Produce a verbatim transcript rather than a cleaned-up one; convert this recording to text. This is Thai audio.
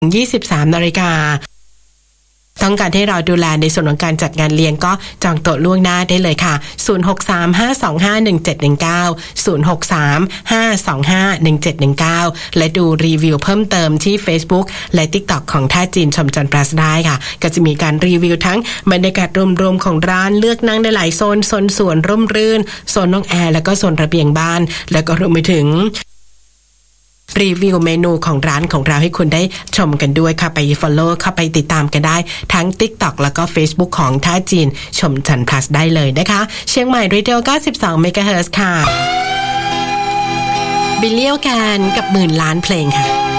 ยี่สิบสามนาฬิกาต้องการให้เราดูแลในส่วนของการจัดงานเลี้ยงก็จองโต๊ะล่วงหน้าได้เลยค่ะศูนย์ หก สาม ห้า สอง ห้า หนึ่ง เจ็ด หนึ่ง เก้า ศูนย์ หก สาม ห้า สอง ห้า หนึ่ง เจ็ด หนึ่ง เก้าและดูรีวิวเพิ่มเติมที่ Facebook และ TikTok ของท่าจีนชมจันทร์ Plus ได้ค่ะก็จะมีการรีวิวทั้งบรรยากาศรวมๆของร้านเลือกนั่งได้หลายโซนโซนสวนร่มรื่นโซนน้องแอร์แล้วก็โซนระเบียงบ้านแล้วก็รวมไปถึงรีวิวเมนูของร้านของเราให้คุณได้ชมกันด้วยค่ะไป follow เข้าไปติดตามกันได้ทั้ง TikTok แล้วก็ Facebook ของท่าจีนชมจันทร์ Plus ได้เลยนะคะเชียงใหม่ Radio เก้าสิบสอง เมกะเฮิรตซ์ ค่ะบิลเลียวกันกับหมื่นล้านเพลงค่ะ